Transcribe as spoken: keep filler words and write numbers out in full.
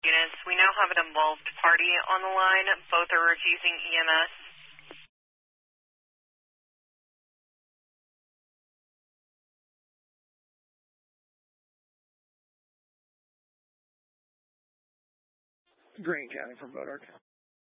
units. We now have an involved party on the line. Both are refusing E M S. Greene County from Bodark.